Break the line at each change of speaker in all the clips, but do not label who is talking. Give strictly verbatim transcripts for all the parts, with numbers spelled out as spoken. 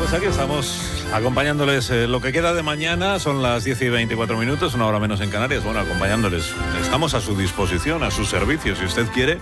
Pues aquí estamos acompañándoles eh, lo que queda de mañana, son las diez y veinticuatro minutos, una hora menos en Canarias. Bueno, acompañándoles, estamos a su disposición, a su servicio, si usted quiere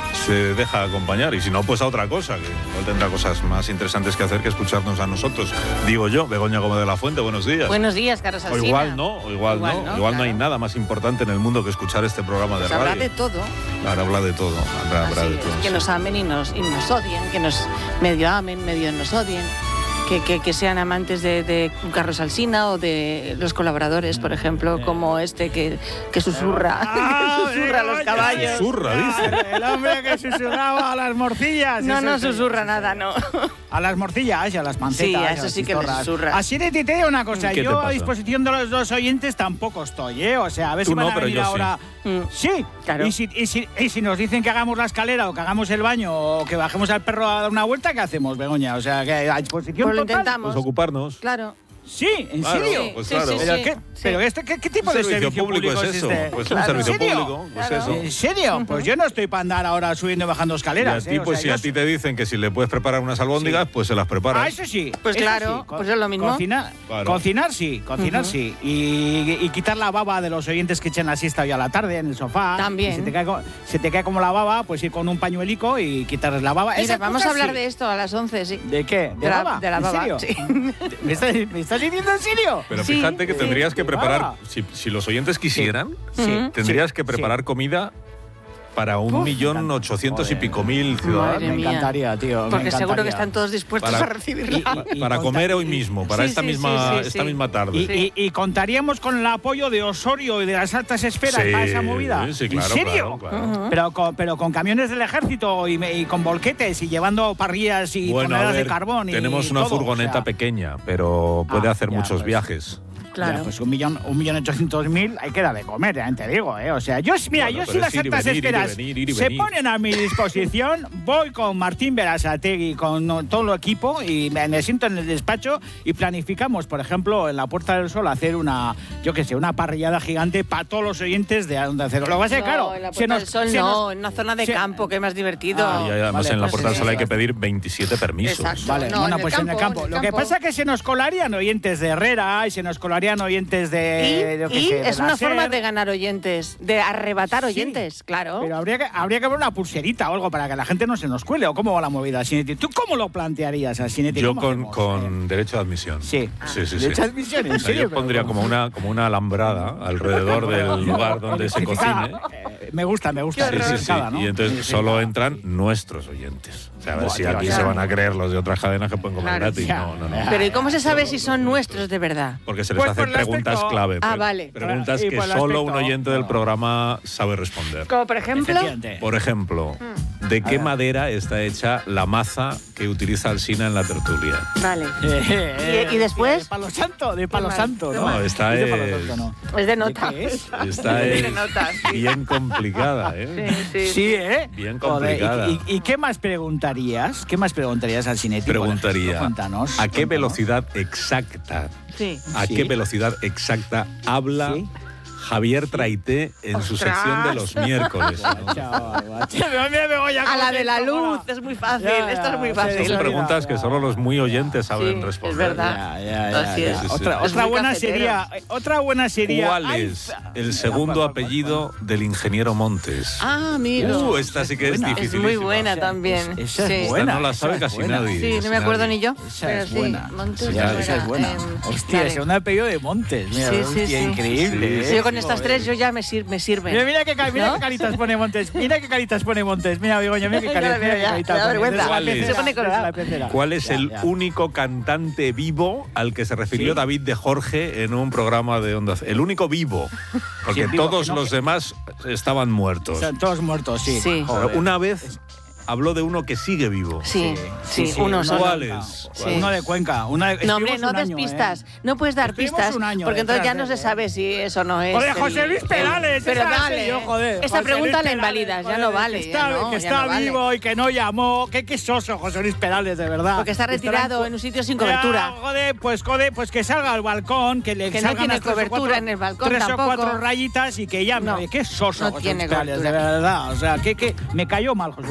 se deja acompañar, y si no, pues a otra cosa, que igual tendrá cosas más interesantes que hacer que escucharnos a nosotros. Digo yo, Begoña Gómez de la Fuente, buenos días.
Buenos días, Carlos Alsina.
O igual no, o igual, igual no, no, igual claro. No hay nada más importante en el mundo que escuchar este programa de
pues
radio.
Habla de todo.
Claro, habla de todo, habrá, habrá de todo.
Que sí. Nos amen y nos, y nos odien, que nos medio amen, medio nos odien. Que, que, que sean amantes de, de Carlos Alsina o de los colaboradores, por ejemplo, como este que, que susurra,
ah,
que susurra a los caballos.
Susurra, dice.
El hombre que susurraba a las morcillas.
No, no
ese,
susurra
ese,
nada, no.
A las morcillas y a las pancetas.
Sí, a eso sí que le susurra.
Así de te digo una cosa,
¿Qué
yo a disposición de los dos oyentes tampoco estoy, ¿eh? O sea, a ver si
Tú
van
no,
a
pero
venir
yo
ahora.
Sí,
sí.
Claro.
Y si, y, si, y si nos dicen que hagamos la escalera o que hagamos el baño o que bajemos al perro a dar una vuelta, ¿qué hacemos, Begoña? O sea, que a disposición
pues lo
total.
intentamos.
Pues ocuparnos.
Claro.
Sí, ¿en
claro,
serio?
Pues
sí,
claro.
sí, sí,
¿Pero,
sí,
qué,
sí.
pero este, ¿qué, qué tipo
Un
de
servicio,
servicio
público,
público
es
es
eso?
este?
Pues
Claro.
un servicio
¿En serio?
público, pues
Claro.
eso.
¿En serio? Pues yo no estoy para andar ahora subiendo y bajando
Y
escaleras.
a ti,
¿eh? O
pues
sea,
si
yo
a ti te dicen que si le puedes preparar unas albóndigas,
Sí.
pues se las preparas.
Ah, eso sí.
Pues
eso
claro,
sí. Co-
pues es lo mismo.
Cocinar,
Claro.
cocinar sí, cocinar
Ujú.
sí. Y, y quitar la baba de los oyentes que echen la siesta hoy a la tarde en el sofá.
También.
Y se te cae, co- se te cae como la baba, pues ir con un pañuelico y quitarles la baba.
Mira,
Esas
vamos a
cosas
hablar
sí.
de esto a las once, sí.
¿De qué? ¿De,
De la-
baba?
de la
¿En
baba,
serio?
sí.
¿Me estás, ¿Me estás diciendo en serio?
Pero
Sí,
fíjate que
sí.
tendrías que
¿De
preparar,
baba?
si, si los oyentes quisieran,
Sí.
tendrías
Sí,
que preparar
sí.
comida para un
Uf,
millón ochocientos y
joder.
pico mil ciudadanos.
Madre
Me
mía.
encantaría, tío. me
Porque seguro que
encantaría.
están todos dispuestos
Para-
a recibirla.
Y- y-
Para
conta-
comer hoy
y-
mismo, para
Sí,
esta
sí,
misma
sí, sí,
esta
sí.
misma tarde.
Y,
Sí.
y- y contaríamos con el apoyo de Osorio y de las altas esferas
Sí,
para esa movida.
sí, claro,
¿En serio?
claro, claro.
Ujú.
Pero con, pero con camiones del ejército y, me- y con volquetes y llevando parrillas y
Bueno, a
toneladas
ver,
de carbón. y
tenemos una
todo,
furgoneta
o sea,
pequeña, pero puede
Ah,
hacer
ya,
muchos
pues.
viajes.
Claro.
Ya, pues un millón, un millón ochocientos mil hay que dar de comer, ya te digo, ¿eh? O sea, yo, mira,
Bueno,
yo
pero
si las
es ir y
altas
venir, ir y
esferas
venir, ir y
se
venir.
ponen a mi disposición, voy con Martín Berasategui, con no, todo el equipo y me, me siento en el despacho y planificamos, por ejemplo, en la Puerta del Sol hacer una, yo qué sé, una parrillada gigante para todos los oyentes de Onda Cero. Lo que pasa es que,
No,
claro,
en la
se
Puerta
nos-
del Sol
se
no,
nos-
en una zona de
se-
campo, que es más divertido.
Ah,
Y además
vale,
en la
pues
Puerta del
sí,
Sol hay
sí,
que
sí.
pedir veintisiete permisos.
Exacto.
Vale,
No,
bueno,
en el
pues en el
campo,
campo.
en el
Lo que
campo.
pasa es que se nos colarían oyentes de Herrera y se nos colarían oyentes de...
Y,
yo qué
y
sé, de
es
la
una
SER.
forma de ganar oyentes, de arrebatar
Sí.
oyentes, claro.
Pero habría que, habría que ver una pulserita o algo para que la gente no se nos cuele. ¿O cómo va la movida, Sinetti? ¿Tú cómo lo plantearías, Sinetti?
Yo
¿Cómo
con,
hacemos?
con derecho de admisión.
Sí.
Sí, sí,
¿De
sí.
hecho admisión? ¿En
O sea,
serio?
yo
Pero
pondría
¿cómo?
como una, como una alambrada alrededor del lugar donde se cocine.
Eh, me gusta, me gusta.
Sí, sí, sí.
Electrificada, ¿no?
Y entonces
Sí, sí,
solo
claro.
entran nuestros oyentes. O sea, a ver
Buah,
si
tío,
aquí
ya.
se van a creer los de otras cadenas que pueden comer
Claro,
gratis.
ya.
No, no, no.
Pero ¿y cómo se sabe si son nuestros de verdad?
Porque se les
Pues
hacen
por el
preguntas
aspecto-
clave.
Ah,
pre-
vale.
Preguntas
Y
que
por el
solo un
aspecto-
oyente del programa sabe responder.
Como por ejemplo...
Efectivamente.
Por ejemplo,
Mm.
¿de
A
qué
ver.
madera está hecha la maza que utiliza Alsina en la tertulia?
Vale.
Eh,
¿Y- y después?
De palo santo, de palo
mal,
santo,
qué
¿no?
mal.
esta
de palo
es-
santo, ¿no?
Es de
¿De
nota.
qué es?
Esta
Es
es
de notas, sí.
bien complicada, ¿eh?
Sí, sí.
Sí, ¿eh?
Bien
Joder,
complicada.
¿y, y, y qué más preguntarías? ¿Qué más preguntarías al Sinetti? por
Preguntaría,
ejemplo? Cuéntanos.
¿a qué
cuéntanos.
velocidad exacta,
Sí.
a
Sí.
qué velocidad exacta habla
Sí.
Javier Traité en su
¡Ostras!
sección de los miércoles? ¿no?
Chaval, guacho. Mira, mira, Begoña,
A
cómo
la
se
de la
encojona.
luz, es muy fácil,
Ya,
esto es muy
ya,
fácil.
sí,
Son
sí.
preguntas que solo los muy oyentes saben
Sí,
responder.
es verdad.
Ya, ya, ya,
Así
ya.
es.
Sí, sí,
Otra,
sí.
Es
otra
muy
buena
cafetero.
sería, otra buena sería.
¿Cuál
Ay,
es el
ya,
segundo
¿cuál, cuál,
apellido del ingeniero Montes?
Ah, amigo.
Uh, esta sí que es
buena.
es
difícil.
muy buena
Esa-
también.
esa es
Sí.
Esta
buena.
no la sabe
esa es
casi
buena.
nadie.
Sí, no me acuerdo ni yo.
Esa
pero
es
sí,
buena.
Montes
Ya,
de
esa es
Fuera,
buena.
em,
Hostia,
vale.
el segundo apellido de Montes. Mira,
Sí, sí,
hostia,
sí.
increíble.
Sí.
¿eh?
Yo con estas
Joder.
tres yo ya me, sir me sirven.
Mira, mira qué, ca- mira
¿No?
qué caritas pone Montes. Mira qué caritas pone Montes. Mira, Begoña, mira qué
Ya
caritas.
la veo
mira qué
ya,
caritas
me da
pone.
vergüenza.
Desde la
Se
pecera,
pone
desde
colorado.
la pecera.
¿Cuál es
Ya,
el
ya.
único cantante vivo al que se refirió
Sí.
David de Jorge en un programa de Onda Cero? El único vivo, porque
Sí, vivo,
todos
que no-
los demás estaban muertos.
Están todos muertos, sí.
Sí.
Pero
Joder.
una vez habló de uno que sigue vivo.
Sí, sí,
sí,
uno
uno
solo.
¿Cuál
Cuenca.
es?
Sí.
¿Cuál
Uno
es?
de Cuenca. Una,
No, hombre,
estuvimos
no
un
des
año,
pistas.
¿eh?
No puedes dar
Estuvimos
pistas.
un año
Porque entonces ya
detrás
no
de
se
él,
sabe si eso no es.
Joder,
el-
José Luis
el-
Perales,
Pero
esa
dale.
sé yo, joder.
Esta
José
pregunta
Luis
la
Perales,
invalidas, ya
joder,
no vale.
Que está,
ya no,
que
ya
está
no vale.
vivo y que no llamó. Qué, qué soso, José Luis Perales, de verdad.
Porque está retirado en un sitio sin cobertura.
Ya, joder, pues, joder, pues que salga al balcón, que le
Que no
salgan
tiene
las tres o
cobertura
cuatro-
en el balcón
Tres
tampoco.
o cuatro rayitas y que llame.
No,
Oye, qué soso,
no
José
tiene
Luis Perales, de
cobertura.
verdad. O sea, que, que me cayó mal José Luis Perales.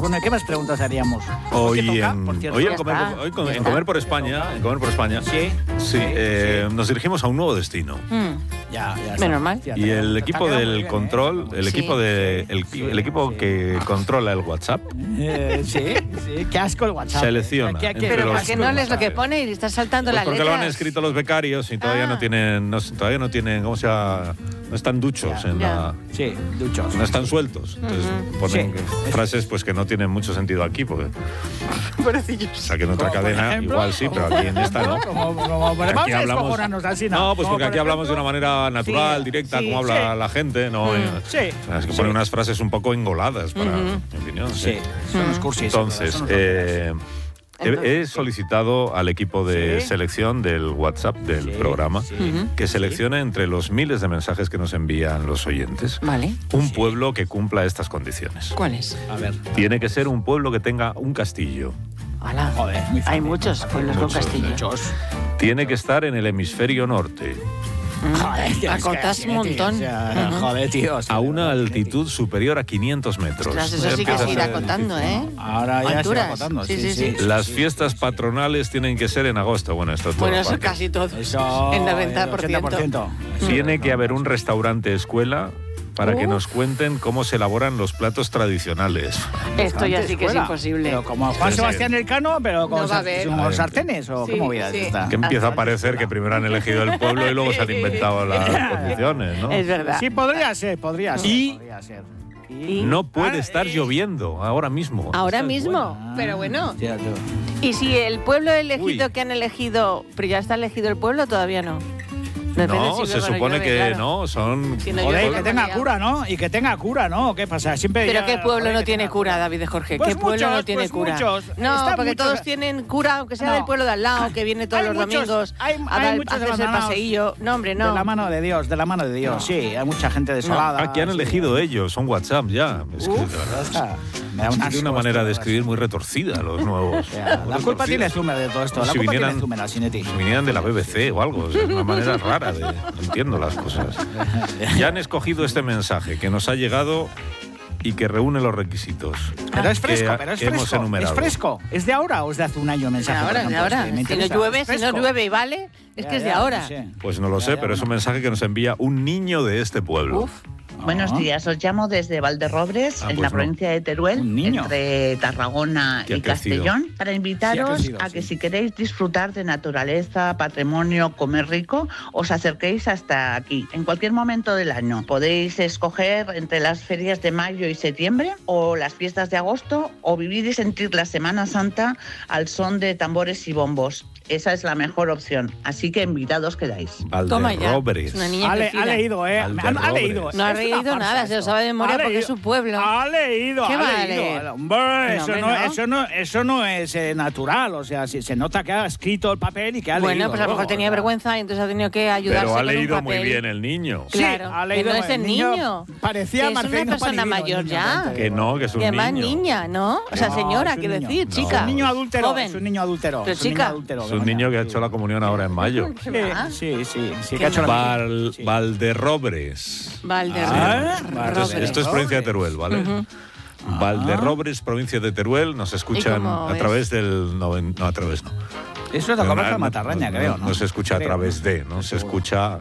Bueno, ¿qué más preguntas haríamos?
Hoy,
¿Qué toca,
en,
por cierto?
hoy en
Ya
comer,
está.
hoy con-
Ya
en
está.
comer por España, en comer por España,
Sí.
sí, eh, nos dirigimos a un nuevo destino.
Mm.
Ya, ya.
Menos mal.
Fíjate,
Y
te-
el
te
equipo
ha quedado muy
del
bien,
control,
¿eh?
el
Sí.
equipo de el,
Sí,
el equipo
sí.
que controla el WhatsApp,
Eh, sí, sí. Qué asco el WhatsApp.
Selecciona
¿Qué- qué-
entre
Pero
los-
¿para qué no lees lo que pone y estás saltando
pues
las
porque
letras?
lo han escrito los becarios y todavía
Ah.
no tienen, no, todavía no tienen, ¿cómo se llama? No están duchos
Ya,
en
ya.
la,
Sí, duchos.
no están sueltos. Entonces
Ujú.
ponen
Sí.
frases pues que no tienen mucho sentido aquí, porque
Pobrecillos.
o sea, que en otra
Como, por
cadena
ejemplo,
igual sí, pero aquí en esta no.
Como, como,
Aquí
vamos a
hablamos-
descojonarnos así, ¿no?
No, pues
Como,
porque
por
aquí hablamos de una
ejemplo,
manera natural,
sí,
directa,
sí,
como habla
sí.
la gente, ¿no?
Mm.
Eh,
Sí.
Es que
Sí.
pone unas frases un poco engoladas, para
Ujú.
mi opinión.
Sí, son los cursis.
Entonces,
son los
eh, he-
Entonces,
he solicitado al equipo de
Sí.
selección del WhatsApp del
Sí,
programa
sí.
Ujú.
que seleccione entre los miles de mensajes que nos envían los oyentes
Vale.
un
Sí.
pueblo que cumpla estas condiciones.
¿Cuál es?
A ver.
Tiene que ser un pueblo que tenga un castillo.
Hola.
Joder, muy fácil,
Hay
muy
muchos
fácil.
pueblos con
Muchos,
castillo.
Muchos.
Tiene que estar en el hemisferio norte,
Mm.
Joder, tío, es que
Acotas
así,
un
tío,
montón.
o sea,
Ujú.
Joder, tío.
a una altitud superior a quinientos metros.
Ostras, eso
Ya
sí que
empieza
es
a
ir
ser
acotando,
difícil,
¿eh?
¿no?
Ahora ya se
Alturas.
va acotando.
Sí, sí, sí.
Las
sí,
fiestas
sí, sí.
patronales tienen que ser en agosto. Bueno, esto es todo
Bueno, eso
aparte.
casi todo.
Eso.
En
el
noventa por ciento.
ochenta por ciento.
Tiene que haber un restaurante escuela para que
Uf.
nos cuenten cómo se elaboran los platos tradicionales.
Esto ya
Antes
sí que es
fuera.
imposible.
Pero como Juan
Sí,
Sebastián Elcano, pero con,
No va a
sar-
haber.
con sartenes o
Sí,
qué movida
sí.
es esta.
Que empieza a parecer que primero han elegido el pueblo y luego se han inventado las condiciones, ¿no?
Es verdad.
Sí, podría ser, podría ser.
Y-
podría ser.
Y-
No puede
Ah,
estar
eh.
lloviendo ahora mismo.
Ahora
Esta es
mismo.
buena.
Pero bueno.
Hostia, tú.
Y si el pueblo elegido
Uy.
que han elegido, pero ya está elegido el pueblo, todavía no. Depende
No,
si
se
llueve o no
supone
llueve,
que
claro.
no, son...
Si no
Joder,
llueve,
que
la
tenga
mayoría.
cura, ¿no? Y que tenga cura, ¿no? ¿Qué pasa? Siempre
Pero
ya-
¿qué pueblo
joder,
no
que
tiene
tenga
cura, David de Jorge?
Pues
¿Qué pueblo
muchos,
no tiene
pues
cura?
muchos.
No,
Están
porque
muchos-
todos tienen cura, aunque sea
No.
del pueblo de al lado, que viene todos
Hay
los
muchos-
domingos
hay-
a,
hay
dar-
muchos
a hacerse el
abandonados.
paseillo. No, hombre, no.
De la mano de Dios, de la mano de Dios, sí. Hay mucha gente desolada.
Aquí han
sí.
elegido ellos, son WhatsApp ya. Es que,
Uf.
de verdad,
Ah, me da un
tiene
asco
una
esto,
manera de
verdad.
escribir muy retorcida los nuevos.
O sea, la culpa tiene Zumer de todo esto. La
Si
culpa
vinieran-
tiene Zumer, la Sinetti.
Si vinieran de la B B C o algo, es una manera rara de... No entiendo las cosas. Ya han escogido este mensaje que nos ha llegado y que reúne los requisitos.
Pero es
que-
fresco, pero es
que hemos
fresco.
enumerado.
Es fresco. ¿Es de ahora o es de hace un año el mensaje?
De ahora,
por
de
ejemplo?
ahora.
Es que me
Si no
interesa.
llueve,
¿Es
si no
fresco?
llueve y vale, es
Ya,
que es de
ya,
ahora.
no sé.
Pues no lo
Ya,
sé,
ya,
pero es un
no.
mensaje que nos envía un niño de este pueblo.
Uf.
Buenos
Ah.
días, os llamo desde Valderrobres,
Ah,
en
pues
la
no.
provincia de Teruel,
Un niño.
entre Tarragona
Que ha
y
crecido.
Castellón, para invitaros
Sí, ha crecido,
a que
sí.
si queréis disfrutar de naturaleza, patrimonio, comer rico, os acerquéis hasta aquí, en cualquier momento del año. Podéis escoger entre las ferias de mayo y septiembre o las fiestas de agosto, o vivir y sentir la Semana Santa al son de tambores y bombos. Esa es la mejor opción, así que invitados quedáis.
Toma ya.
Valderrobres.
Es una niña
Ha, le-
crecida.
ha leído, ¿eh? Ha, ha
Valderrobres.
leído.
No ha
Es una
leído
farsa
nada, se lo
esto.
sabe de memoria
Ha
porque
leído-
es su pueblo.
Ha leído,
¿Qué
ha
va a
leído.
leer?
Hombre,
No,
eso,
hombre,
no,
no.
eso, no, eso no es eh, natural. O sea, si- se nota que ha escrito el papel y que ha leído.
Bueno, pues a lo mejor
luego,
tenía
o sea.
vergüenza y entonces ha tenido que ayudarse
Pero ha
con un
leído muy
papel.
bien el niño.
Sí,
Claro,
ha leído
que no es
el
el
niño.
niño.
Parecía
Que es
Marcelino
una persona
Panivino,
mayor
el niño,
ya.
te
Que
digo.
no, que es un
Y además
niño.
niña, ¿no? O sea,
No,
señora,
es un
quiero
niño.
decir,
No.
chica.
Es un niño adúltero.
Joven.
Es un niño adúltero.
Pero
es un
chica.
niño adúltero.
Es un niño que ha hecho la comunión ahora en mayo.
¿Qué va?
Sí, sí, sí, sí, que
Qué
ha hecho la
Val,
sí.
Valderrobres.
Valderrobres.
Ah,
Entonces,
Valderrobres.
esto es provincia de Teruel, ¿vale?
Ujú.
Valderrobres, provincia de Teruel, nos escuchan
cómo
a
es?
través del... noven- no, a través no.
Eso es la comarca
No,
de Matarraña,
no,
creo,
no,
¿no?
no se escucha a
Creo,
través
¿no?
de, ¿no? Se
Seguro.
escucha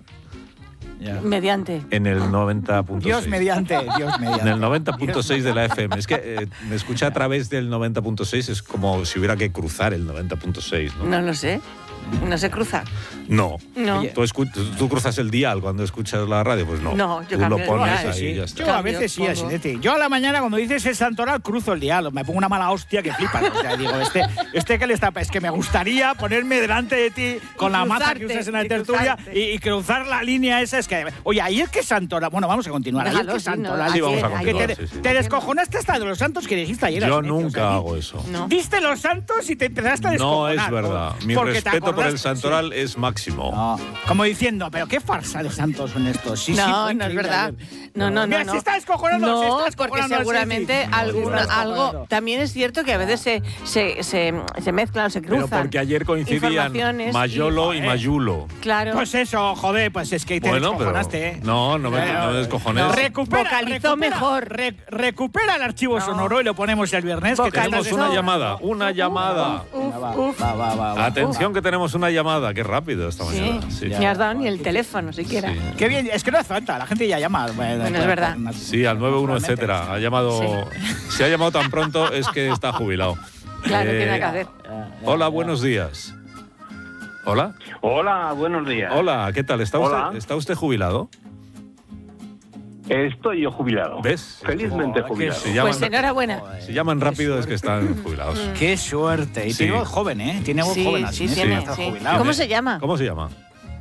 Ya.
Mediante.
en el noventa punto seis.
Dios mediante, Dios mediante.
En el noventa punto seis de la F M. Es que eh, me escucha a través del noventa punto seis, es como si hubiera que cruzar el noventa punto seis, ¿no?
No lo sé. No se cruza.
No.
No.
Oye,
¿Tú, escu- tú cruzas el dial cuando escuchas la radio? Pues no.
No, yo
Tú lo
cambio el
pones
dial.
ahí
Ah, sí.
y ya está.
Yo a
Cambio,
veces sí,
pongo.
Asinete. Yo a la mañana cuando dices el santoral cruzo el dial, me pongo una mala hostia que flipas. O sea, digo, este, este que le está, es que me gustaría ponerme delante de ti con
Y
la maza que
cruzarte,
usas en la
y
tertulia
cruzarte.
y, y cruzar la línea esa. Es que, oye, ayer que santoral. Bueno, vamos a continuar. Ayer
Déjalo,
que
sí, no,
santoral.
Sí, vamos a
ayer,
continuar.
Que
ayer.
te,
sí, sí.
te descojonaste hasta de los santos que dijiste ayer.
Yo
Asinete, o
nunca
sea,
hago eso.
No.
Diste los santos y te empezaste a
No
descojonar.
es verdad. Mi
Porque te
respeto paso por el
acordaste?
Santoral
Sí.
es máximo.
No, como diciendo, pero qué farsa de santos son estos. Sí, sí,
no,
fue
no es
increíble
verdad.
ayer.
No, no, no.
Mira,
no.
se está descojonando,
No,
se está
porque
descojonando el
seguramente
City.
alguna,
Se está
algo.
descojonando.
También es cierto que a veces se, se, se, se mezclan o se
Pero
cruzan.
porque ayer coincidían
informaciones
Mayolo y,
y-
Mayulo.
Claro.
Pues eso, joder, pues es que te
Bueno, pero...
descojonaste, ¿eh?
No, no me, no me descojones.
No.
Recupera,
Vocalizó
recupera,
mejor.
re- recupera el archivo
No.
sonoro y lo ponemos el viernes. que te
Vocalizó.
Tenemos
estás
una
descojonando.
llamada, una llamada.
Uf,
Va,
uf.
va, va, va, va.
Atención que tenemos una llamada. Qué rápido esta
Sí,
mañana. Sí,
me has dado ni el teléfono siquiera.
Sí.
Qué bien, es que no hace falta, la gente ya llama. Bueno,
es verdad.
Sí, al nueve uno,
Realmente.
etcétera. Ha llamado. Si ha llamado tan pronto es que está jubilado.
Claro,
Eh,
tiene nada que hacer.
Hola, buenos días. Hola.
Hola, buenos días.
Hola, ¿qué tal? ¿Está
Hola.
usted, ¿está usted jubilado?
Estoy yo jubilado.
¿Ves?
Felizmente
Joder, qué
jubilado.
Se llaman,
Pues enhorabuena.
si llaman rápido es que están jubilados.
Qué suerte. Y
Sí.
tiene voz joven, ¿eh? Tiene voz
Sí,
joven.
sí,
así, ¿eh?
tiene,
Está
sí.
jubilado.
¿Cómo se llama?
¿Cómo se llama?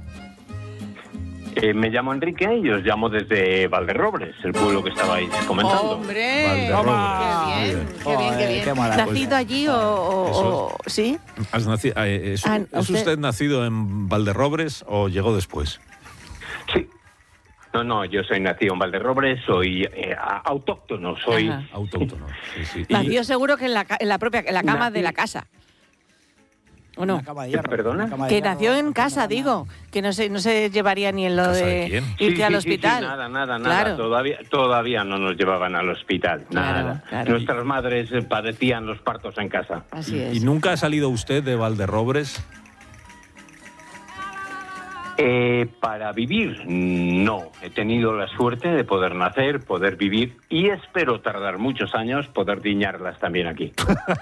Eh, me llamo Enrique y os llamo desde Valderrobres, el pueblo que estabais comentando.
¡Hombre!
Valderrobres.
¡Qué bien,
Muy
qué bien,
Joder,
qué bien!
qué maravilla.
¿Nacido allí o...? o- o- ¿Sí?
¿Has naci- eh, ¿Es,
Ah,
¿es
usted-
usted nacido en Valderrobres o llegó después?
Sí. No, no, yo soy nacido en Valderrobres, soy eh, a- autóctono, soy...
Ajá.
Autóctono. Sí, sí. Y-
Nació seguro que en la, ca- en la propia en la cama
Nací-
de la casa. ¿O no?
Una cama de hierro,
¿Perdona?
una cama de
Que
hierro,
nació en
una
casa,
cama-
digo. Que no se, no se llevaría ni en lo
¿Casa de
de
quién?
irte
Sí,
al
sí, sí, sí,
hospital.
nada, nada, nada.
Claro.
Todavía, todavía no nos llevaban al hospital.
Claro,
nada.
claro.
Nuestras madres eh, padecían los partos en casa.
Así es.
¿Y nunca ha salido usted de Valderrobres?
Eh, para vivir, no. He tenido la suerte de poder nacer, poder vivir y espero tardar muchos años poder diñarlas también aquí.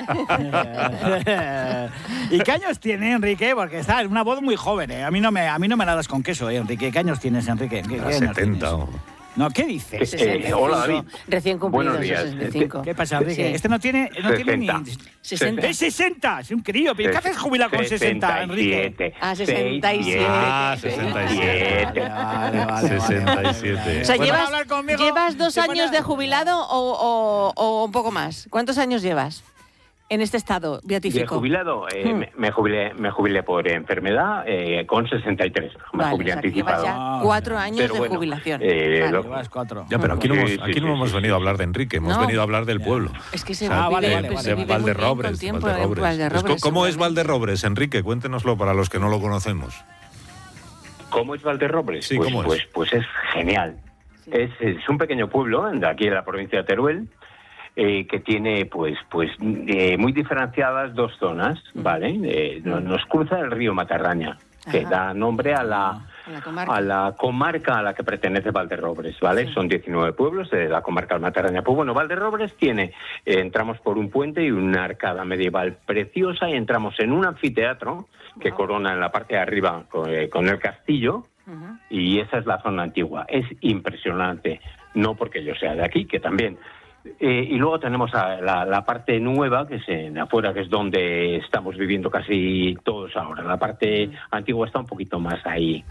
¿Y qué años tiene Enrique? Porque está en una voz muy joven, ¿eh? A mí no me, a mí no me la das con queso, ¿eh, Enrique? ¿Qué años tienes, Enrique? ¿Qué, qué años
setenta.
tienes?
o-
No, ¿qué dices?
Eh,
sesenta y
hola,
cinco.
David.
Recién cumplido,
Buenos días.
sesenta y cinco.
¿Qué pasa, Enrique?
Sí.
Este no tiene, no tiene ni...
sesenta.
¡Es sesenta! Es un crío. ¿Pero qué haces jubilado con sesenta, Enrique?
Ah, sesenta y siete.
Ah, sesenta y siete.
Vale, vale,
sesenta y siete.
O sea,
Bueno,
¿llevas,
hablar conmigo,
¿llevas dos
se
años
pone-
de jubilado o, o- o un poco más? ¿Cuántos años llevas en este estado
De
beatífico?
jubilado, eh,
Hmm.
me, me jubilé, me jubilé por enfermedad eh, con sesenta y tres. Me
Vale,
jubilé
o sea, que llevas
anticipado.
ya cuatro años
Pero
de
bueno,
jubilación.
eh,
Vale.
lo-
Llevas cuatro.
Ya, pero aquí no
Sí,
hemos,
sí,
aquí
sí,
no
sí,
hemos
sí,
venido a
sí.
hablar de Enrique, hemos
No.
venido a hablar del pueblo.
Es que se,
Ah,
vive,
vale, vale,
pues,
vale,
se
vale.
vive muy bien
Valderrobres,
con tiempo
de
en
Valderrobres.
Valderrobres,
Es co- ¿Cómo es
seguramente.
Valderrobres, Enrique? Cuéntenoslo para los que no lo conocemos.
¿Cómo es Valderrobres?
Sí,
pues,
¿cómo es?
Pues, pues es genial.
Sí.
Es, es un pequeño pueblo de aquí de la provincia de Teruel eh, que tiene pues pues eh, muy diferenciadas dos zonas, ¿vale? Eh, no- nos cruza el río Matarraña, que
Ajá.
da nombre a la
En la comarca.
a la comarca a la que pertenece Valderrobres, ¿vale?
Sí.
Son diecinueve pueblos de la comarca del Matarraña. Pues bueno, Valderrobres tiene, eh, entramos por un puente y una arcada medieval preciosa y entramos en un anfiteatro que corona en la parte de arriba con, eh, con el castillo.
Ujú.
Y esa es la zona antigua. Es impresionante, no porque yo sea de aquí, que también. Eh, y luego tenemos a la, la parte nueva, que es en afuera, que es donde estamos viviendo casi todos ahora. La parte antigua está un poquito más ahí.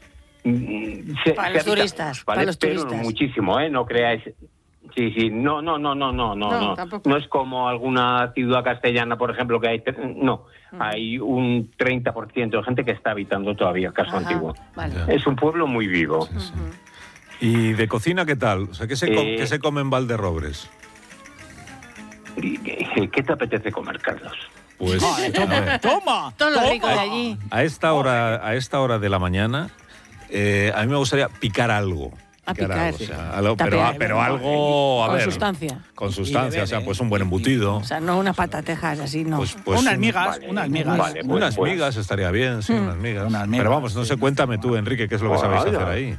Mm, se-
Para
se
los
habita,
turistas,
¿vale?
para los
Pero
turistas.
muchísimo, ¿eh? No creáis... Sí, sí, no, no, no, no, no, no,
No,
no.
tampoco.
No es como alguna ciudad castellana, por ejemplo, que hay... No,
Mm.
hay un treinta por ciento de gente que está habitando todavía el casco
Ajá,
antiguo.
vale.
Ya.
Es un pueblo muy vivo.
Ujú.
¿Y de cocina qué tal? O sea, ¿qué se, com-
Eh,
qué se come en Valderrobres?
¿Y ¿Qué, qué te apetece comer, Carlos?
Pues,
Ay,
a
toma,
ver,
toma.
Todo lo
toma.
rico de allí.
a esta hora, a esta hora de la mañana, eh, a mí me gustaría picar algo.
A picar,
algo,
sí.
o sea, algo- pero,
Tapear.
pero algo, a
Con
ver,
sustancia.
Con
Y
sustancia,
beber,
o sea,
¿eh?
pues un buen
Y-
embutido.
O sea, no unas patatejas así, no.
Pues, pues
unas
un-
migas,
vale,
unas migas.
vale, pues-
unas
pues-
migas estaría bien, sí,
Mm.
unas migas.
Unas migas,
Pero vamos, no
sí.
sé, cuéntame tú, Enrique, qué es lo que sabéis
Vaya.
hacer ahí.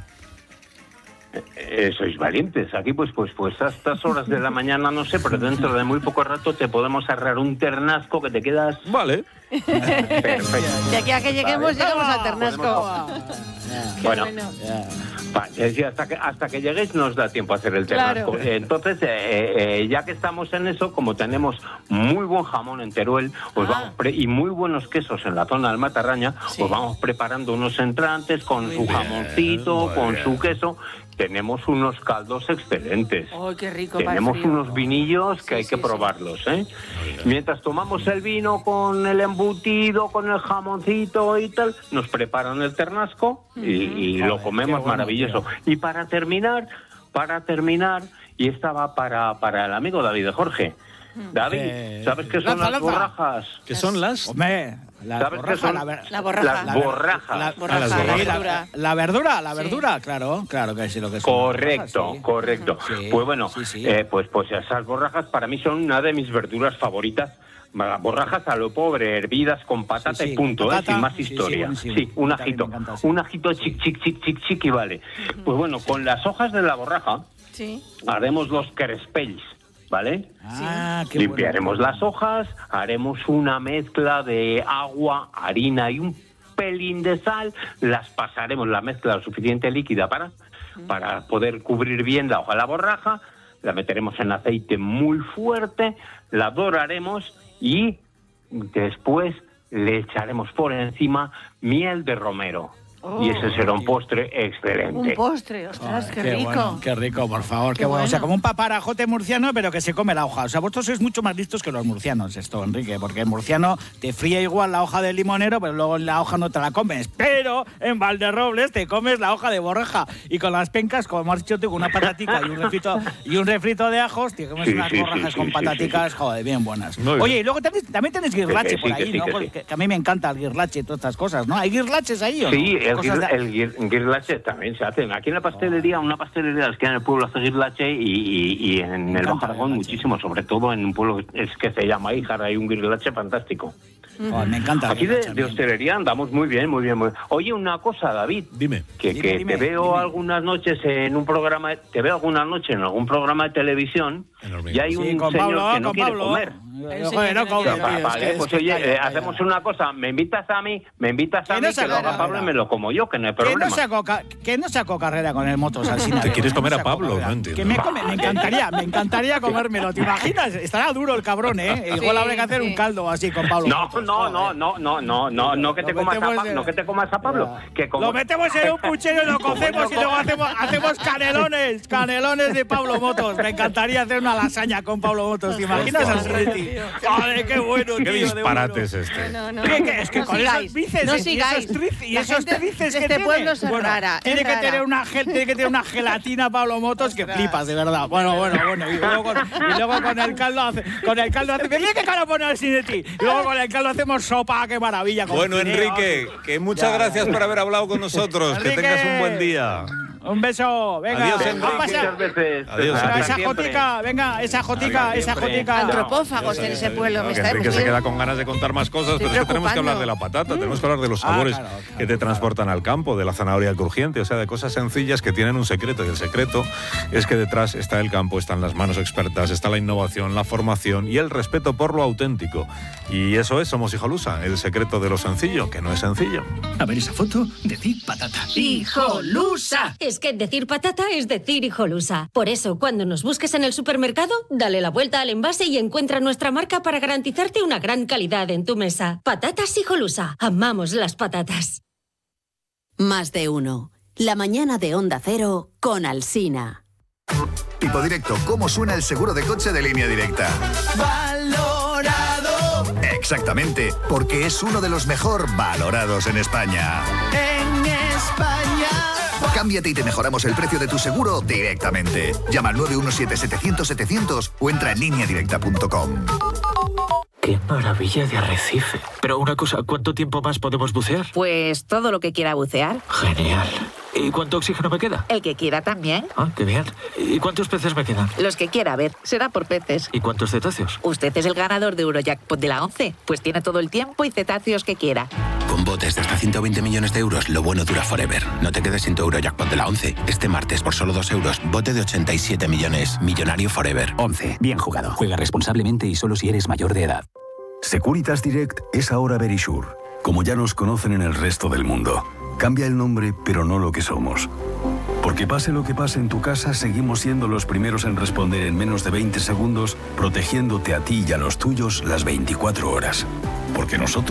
Eh, sois valientes. Aquí, pues, pues, pues a estas horas de la mañana, no sé, pero dentro de muy poco rato te podemos arreglar un ternasco que te quedas
Vale.
perfecto.
De aquí a que lleguemos, llegamos al Ternasco. Qué
Bueno.
bueno.
Va, es decir, hasta que, hasta que lleguéis nos da tiempo a hacer el
Claro.
ternasco. Eh, Entonces, eh, eh, ya que estamos en eso, como tenemos muy buen jamón en Teruel pues
Ah.
vamos pre- y muy buenos quesos en la zona del Matarraña,
Sí.
pues vamos preparando unos entrantes con
Muy
su
bien,
jamoncito,
muy
con
bien.
su queso, tenemos unos caldos excelentes.
¡Oh, qué rico!
Tenemos unos vinillos que sí, hay sí, que probarlos, sí. ¿eh? Mientras tomamos el vino con el embutido, con el jamoncito y tal, nos preparan el ternasco y, y Joder, lo comemos bueno, maravilloso. Tío. Y para terminar, para terminar, y esta va para, para el amigo David de Jorge. David, eh, ¿sabes qué son
lanza,
las
lanza.
borrajas?
¿Qué son las?
Hombre, la
¿Sabes
borraja,
qué son?
la, ver,
la borraja.
Las borrajas.
La,
borraja,
la,
la,
la,
verdura.
La, la verdura, la verdura, sí. claro, claro que sí, lo que son.
Correcto,
borrajas, sí.
correcto.
Sí,
pues bueno,
sí, sí.
Eh, pues, pues esas borrajas para mí son una de mis verduras favoritas. Borrajas a lo pobre, hervidas con patata sí, sí, y punto, patata, ¿eh? Sin más historia. Sí, sí, sí, sí un ajito, encanta, sí. un ajito chic, chic, chic, chic, chic y vale. Pues bueno, con las hojas de la borraja sí. haremos los crespells. ¿Vale?
Ah, qué
Limpiaremos
bueno.
las hojas, haremos una mezcla de agua, harina y un pelín de sal, las pasaremos la mezcla lo suficiente líquida para, mm. para poder cubrir bien la hoja de la borraja, la meteremos en aceite muy fuerte, la doraremos y después le echaremos por encima miel de romero. Oh, y ese será un postre excelente.
Un postre, ostras,
oh,
qué,
qué
rico.
Bueno, qué rico, por favor, qué, qué bueno. bueno. O sea, como un paparajote murciano, pero que se come la hoja. O sea, vosotros sois mucho más listos que los murcianos, esto, Enrique, porque el murciano te fría igual la hoja del limonero, pero luego la hoja no te la comes. Pero en Valderrobles te comes la hoja de borraja. Y con las pencas, como has dicho tú, con una patatica y un refrito, y un refrito de ajos, te comes sí, unas sí, borrajas sí, con sí, pataticas, sí, sí. joder, bien buenas. Muy Oye, bien. Y luego tenéis, también tenéis guirlache sí, por ahí, sí, ¿no? Que, sí. que a mí me encanta el guirlache y todas estas cosas, ¿no? ¿Hay guirlaches ahí o no?
Sí, el, guir,
de...
el guir, guirlache también se hacen. Aquí en la pastelería, una pastelería que en el pueblo hace guirlache y, y, y en me el Bajo Aragón muchísimo, sobre todo en un pueblo es que se llama Híjar, hay un guirlache fantástico.
Oh, me encanta.
Aquí de, de hostelería andamos muy bien, muy bien, muy bien. Oye, una cosa, David.
Dime.
Que,
dime,
que
dime,
te veo
dime.
algunas noches en un programa, te veo algunas noches en algún programa de televisión y hay un
sí,
señor
Pablo,
que no quiere
Pablo.
comer.
Joder, no cobro,
vale, vale, pues oye, eh, hacemos una cosa, me invitas a mí, me invitas a mí, que lo haga Pablo y me lo como yo, que no hay problema.
Que no saco, que no saco carrera con el motos al Sina.
¿Te quieres comer
no
a Pablo?
Carrera.
No entiendo.
Que me, come, me encantaría, me encantaría comérmelo. ¿Te imaginas? Estará duro el cabrón, ¿eh? Igual sí, habrá que hacer sí. un caldo así con Pablo.
No,
Motos,
no, no, no, no, no, no, no que te comas a Pablo, en... no que te comas a Pablo. Que como...
Lo metemos en un puchero y lo cocemos y luego hacemos, hacemos canelones, canelones de Pablo Motos. Me encantaría hacer una lasaña con Pablo Motos. ¿Te imaginas al Sinetti? ¡Joder, qué bueno, tío!
¿Qué disparate es este?
No, no, no.
¿Qué, qué? Es que
no
con
sigáis,
esos bíceps
no
y
sigáis.
esos tríceps, y esos
gente
tríceps
de
que
este pueblo
tiene.
es
Bueno,
rara,
tiene
es
que
rara.
tener una gel, tiene que tener una gelatina Pablo Motos que flipas, de verdad. Bueno, bueno, bueno. Y luego con, y luego con el caldo hace, con el caldo hace, mira qué cara pone el Sinetti. Y luego con el caldo hacemos sopa, qué maravilla.
Bueno, Enrique, que muchas ya, gracias ya. por haber hablado con nosotros. Enrique, que tengas un buen día.
Un beso, venga.
Adiós, Enrique.
Muchas veces.
Adiós,
venga, esa jotica, venga, esa jotica, esa jotica.
Antropófagos en ese pueblo.
No,
me
que
está
Enrique se queda con ganas de contar más cosas, pero es que tenemos que hablar de la patata, tenemos que hablar de los sabores ah, claro, claro, que te transportan al campo, de la zanahoria crujiente, o sea, de cosas sencillas que tienen un secreto. Y el secreto es que detrás está el campo, están las manos expertas, está la innovación, la formación y el respeto por lo auténtico. Y eso es Somos Hijolusa, el secreto de lo sencillo, que no es sencillo.
A ver esa foto, decir patata.
¡Hijolusa! Es que decir patata es decir Hijolusa. Por eso, cuando nos busques en el supermercado, dale la vuelta al envase y encuentra nuestra marca para garantizarte una gran calidad en tu mesa. Patatas Hijolusa. Amamos las patatas.
Más de uno. La mañana de Onda Cero con Alsina.
Tipo directo, ¿cómo suena el seguro de coche de Línea Directa?
Valorado.
Exactamente, porque es uno de los mejor valorados en España.
En España.
Cámbiate y te mejoramos el precio de tu seguro directamente. Llama al nueve uno siete, setecientos, setecientos o entra en línea directa punto com.
¡Qué maravilla de arrecife! Pero una cosa, ¿cuánto tiempo más podemos bucear?
Pues todo lo que quiera bucear.
Genial. ¿Y cuánto oxígeno me queda?
El que quiera también.
Ah, qué bien. ¿Y cuántos peces me quedan?
Los que quiera, a ver, será por peces.
¿Y cuántos cetáceos?
Usted es el ganador de Eurojackpot de la once, pues tiene todo el tiempo y cetáceos que quiera.
Con botes de hasta ciento veinte millones de euros, lo bueno dura forever. No te quedes sin tu Eurojackpot de la once. Este martes, por solo dos euros, bote de ochenta y siete millones. Millonario forever.
once. Bien jugado. Juega responsablemente y solo si eres mayor de edad.
Securitas Direct es ahora Verisure, como ya nos conocen en el resto del mundo. Cambia el nombre, pero no lo que somos. Porque pase lo que pase en tu casa, seguimos siendo los primeros en responder en menos de veinte segundos, protegiéndote a ti y a los tuyos las veinticuatro horas. Porque nosotros